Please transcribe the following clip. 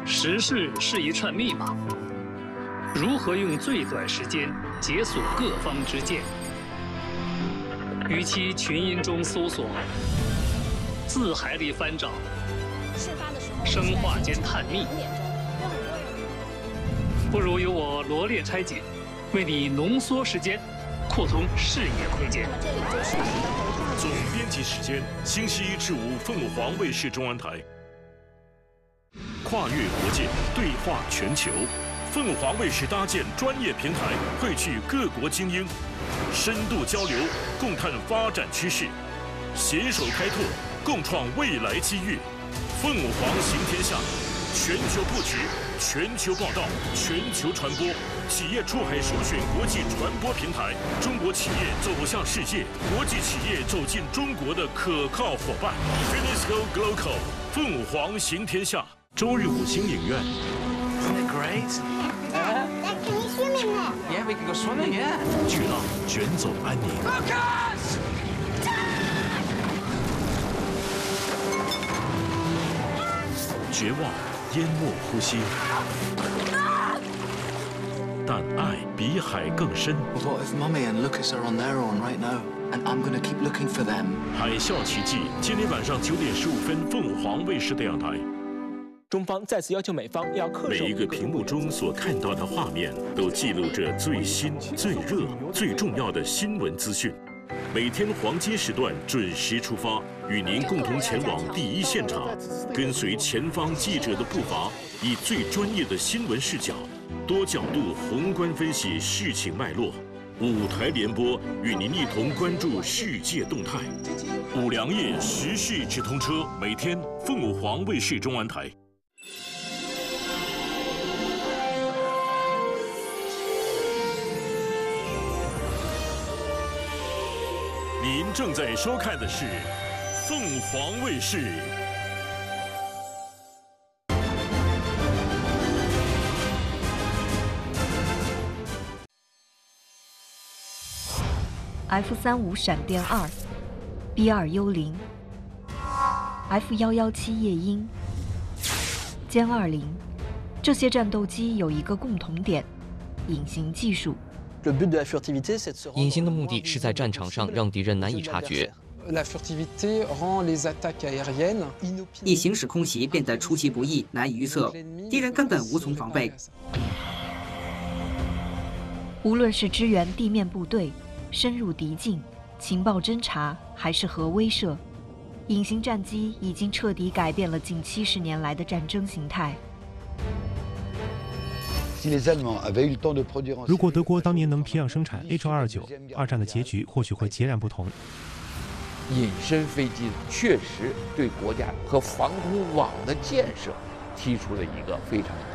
时事是一串密码，如何用最短时间解锁各方之见？与其群音中搜索，字海里翻找，生化间探秘，不如由我罗列拆解，为你浓缩时间，扩通视野空间。 总编辑时间：星期一至五，凤凰卫视中文台。跨越国界，对话全球，凤凰卫视搭建专业平台，汇聚各国精英，深度交流，共探发展趋势，携手开拓，共创未来机遇。凤凰行天下，全球布局，全球报道，全球传播，企业出海首选国际传播平台，中国企业走向世界，国际企业走进中国的可靠伙伴。Finisco Glocal， 凤凰行天下。周日五星影院。 Isn't it great? Dad, can we swim in there? Yeah, we can go swimming, yeah. 巨浪卷走安宁。 Lucas! 绝望淹没呼吸，但爱比海更深。 What if Mummy and Lucas are on their own right now, and I'm gonna keep looking for them? 海啸奇迹，今天晚上9点15分，凤凰卫视的阳台。 中方再次要求美方要恪守。 每一个屏幕中所看到的画面，都记录着最新、最热、最重要的新闻资讯。每天黄金时段准时出发，与您共同前往第一现场，跟随前方记者的步伐，以最专业的新闻视角，多角度宏观分析事情脉络。5台联播，与您一同关注世界动态。五粮液时事直通车，每天凤凰卫视中文台。您正在收看的是凤凰卫视。 F-35闪电2、B-2幽灵、F-117夜鹰、歼20，这些战斗机有一个共同点：隐形技术。 隐形的目的是在战场上让敌人难以察觉。 一行使空袭变得出其不意，难以预测，敌人根本无从防备。 无论是支援地面部队、深入敌境、情报侦察，还是核威慑，隐形战机已经彻底改变了近70年来的战争形态。 如果德国当年能批量生产 H-229，二战的结局或许会截然不同。 隐身飞机确实对国家和防空网的建设提出了一个非常